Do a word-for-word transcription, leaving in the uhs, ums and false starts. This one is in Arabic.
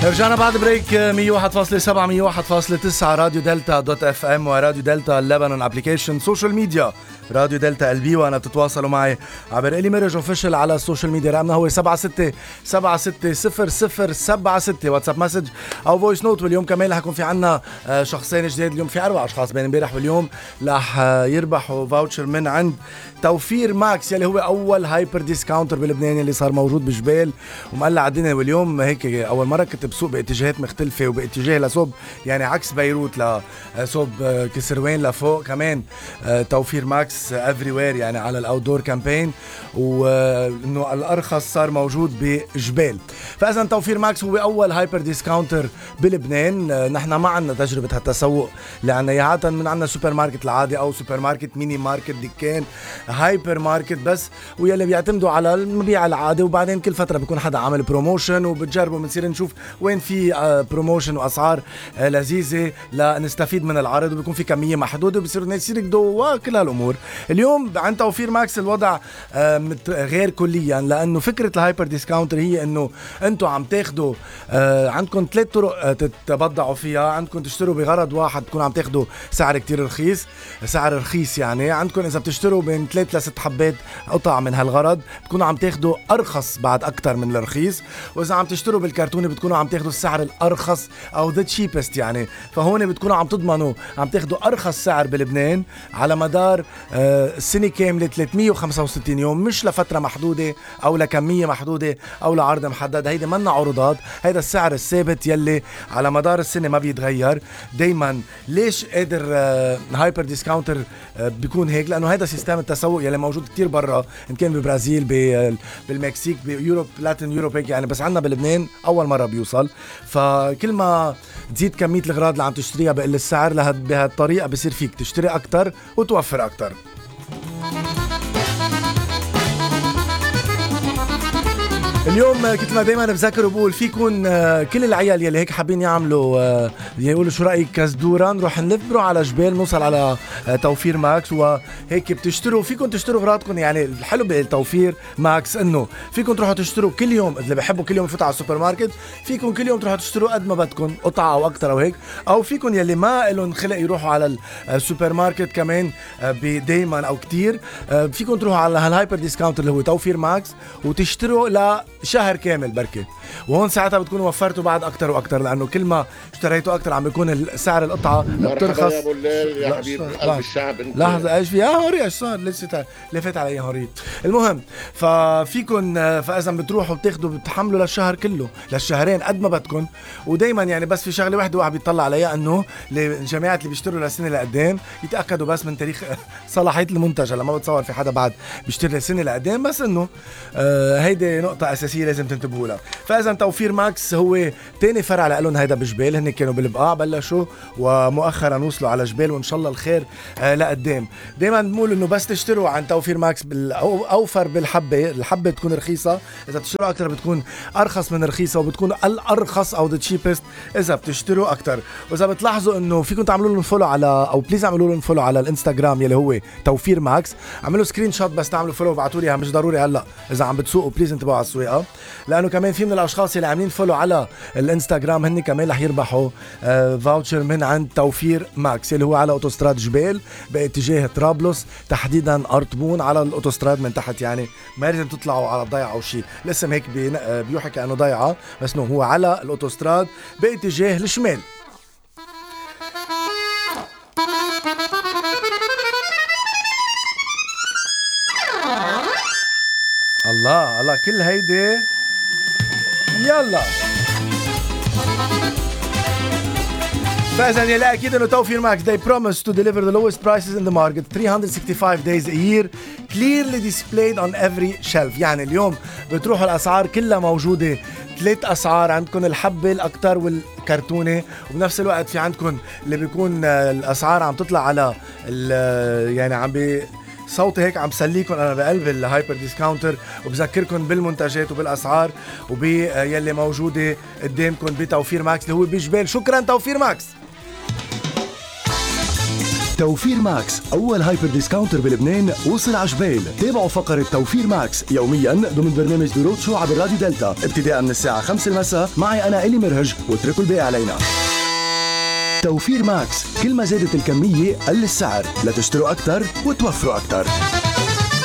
رجعنا بعد بريك. مية وواحد فاصلة سبعة مية وواحد فاصلة تسعة راديو دلتا دوت اف ام وراديو دلتا لبنان ابليكيشن سوشيال ميديا راديو دلتا البي. وانا بتتواصلوا معي عبر الي ميرج اوفيشال على السوشيال ميديا. رقمنا هو سبعة ستة سبعة ستة صفر صفر سبعة ستة واتساب مسج او فويس نوت. واليوم كمان رح يكون في عنا شخصين جديد. اليوم في اربع اشخاص بين امبارح واليوم رح يربحوا فاوتشر من عند توفير ماكس يلي هو اول هايبر ديسكاونتر بلبنان اللي صار موجود بجبال ومقلع الدنيا. واليوم هيك اول مره كنت بسوق باتجاهات مختلفه وباتجاه لصوب يعني عكس بيروت لصوب كسروان لفوق. كمان توفير ماكس افري وير يعني على الاوتدور كامبين، وانه الارخص صار موجود بجبال. فاذا توفير ماكس هو اول هايبر ديسكاونتر بلبنان. نحن ما عندنا تجربه هالتسوق اللي عندنا اياها من عندنا سوبر ماركت العادي او سوبر ماركت ميني ماركت دكان هايبر ماركت بس، ويلي بيعتمدوا على المبيع العادي. وبعدين كل فتره بيكون حدا عامل بروموشن وبتجربوا بنصير نشوف وين في بروموشن واسعار لذيذه لنستفيد من العرض، وبيكون في كميه محدوده وبصيروا الناس يركضوا وكل هالامور. اليوم عند توفير ماكس الوضع غير كليا، لانه فكره الهايبر ديسكاونتر هي انه انتم عم تاخذوا عندكم ثلاث طرق تتبضعوا فيها. عندكم تشتروا بغرض واحد تكونوا عم تاخذوا سعر كتير رخيص، سعر رخيص يعني. عندكم اذا بتشتروا بين ثلاث لست حبات قطع من هالغرض بتكونوا عم تاخذوا ارخص بعد اكثر من الرخيص. واذا عم تشتروا بالكرتونه بتكونوا عم تاخذوا السعر الارخص او ذا تشيبست يعني. فهون بتكونوا عم تضمنوا عم تاخذوا ارخص سعر بلبنان على مدار السنه كامله ثلاثمية وخمسة وستين يوم، مش لفتره محدوده او لكميه محدوده او لعرض محدد. هيدا منا عروضات، هيدا السعر الثابت يلي على مدار السنه ما بيتغير دايما. ليش قادر هايبر ديسكاونتر بيكون هيك؟ لانه هيدا سيستم التسوق يلي موجود كتير برا، ان كان ببرازيل بالمكسيك بيوروب لاتين يوروب هيك يعني، بس عندنا بلبنان اول مره بيوصل. فكل ما تزيد كميه الغراض اللي عم تشتريها بقل السعر. بهالطريقه بصير فيك تشتري اكتر وتوفر اكتر. اليوم كنت ما دايما بذكر وبقول فيكن كل العيال يلي هيك حابين يعملوا يقولوا شو رأيك كزدورة نروح نلفبروا على جبال نوصل على توفير ماكس وهيك بتشتروا. فيكن تشتروا غراضكم يعني. الحلو بالتوفير ماكس انه فيكن تروحوا تشتروا كل يوم. اللي بحبوا كل يوم يفوتوا على السوبر ماركت فيكن كل يوم تروحوا تشتروا قد ما بدكم قطعة او اكتر او هيك. او فيكن يلي ما لهم خلق يروحوا على السوبر ماركت كمان دايما او كتير، فيكن تروحوا على هالهايبر ديسكاونت اللي هو توفير ماكس وتشتروا ل شهر كامل بركة. وهون ساعتها بتكونوا وفرتوا بعد اكتر واكتر، لانه كل ما اشتريتوا اكتر عم بيكون سعر القطعه بترخص. يا ابو الليل يا حبيب قلب الشعب انت. لحظه ايش في يا هوري ايش صار لسه لفت علي هوري. المهم ففيكم فاذا بتروحوا بتاخذوا بتحملوا للشهر كله للشهرين قد ما بدكم. ودائما يعني بس في شغله واحده واحد بيطلع عليها انه الجماعات اللي بيشتروا للسنه لقدام يتاكدوا بس من تاريخ صلاحيه المنتج. لما بتصور في حدا بعد بيشتري للسنه لقدام، بس انه آه هيدي نقطه اساسيه لازم تنتبهوا لها. فاذا توفير ماكس هو تاني فرع لهم هيدا بجبال. هن كانوا بالبقاع بلشوا ومؤخرا وصلوا على جبال، وان شاء الله الخير آه لقدام. دائما بنقول انه بس تشتروا عن توفير ماكس اوفر بالحبه، الحبه تكون رخيصه. اذا بتشتروا اكثر بتكون ارخص من رخيصه، وبتكون الارخص او ذا تشيبست اذا بتشتروا اكثر. واذا بتلاحظوا انه فيكم تعملوا لهم فولو على او بليز اعملوا لهم فولو على الانستغرام يلي هو توفير ماكس. اعملوا سكرين شوت بس تعملوا فولو وابعتوا لي اياها، مش ضروري هلا اذا عم بتسوقوا بليز انتبهوا على السواقه. لانه كمان في من الاشخاص اللي عاملين فولو على الانستغرام هن كمان رح يربحوا آه فاوتشر من عند توفير ماكس اللي هو على اوتوستراد جبال باتجاه طرابلس، تحديدا ارطبون على الاوتوستراد من تحت. يعني ما لازم تطلعوا على ضيعه او شيء، الاسم هيك بيوحي كانه ضيعه، بس انه هو على الاوتوستراد باتجاه الشمال. الله الله كل هيدي يلا. فإذا يلا أكيد إنه توفير ماكس they promise to deliver the lowest prices in the market three hundred sixty-five days a year clearly displayed on every shelf. يعني اليوم بتروحوا الأسعار كلها موجودة، ثلاث أسعار عندكم الحبة الأكتر والكرتونة، وبنفس الوقت في عندكم اللي بيكون الأسعار عم تطلع على يعني عم بي صوتي هيك عم سليكم انا بقلب الهايبر ديسكاونتر، وبذكركم بالمنتجات وبالاسعار وبيلي موجوده قدامكم بتوفير ماكس اللي هو بجبال. شكرا توفير ماكس. توفير ماكس أول هايبر ديسكاونتر بلبنان وصل عجبال. تابعوا فقرة توفير ماكس يوميا ضمن برنامج درود شو عبر راديو دلتا ابتداء من الساعة خمسة المساء. معي أنا إلي مرهج واتركوا الباقي علينا. توفير ماكس، كل ما زادت الكمية قل السعر، لتشتروا أكتر وتوفروا أكتر.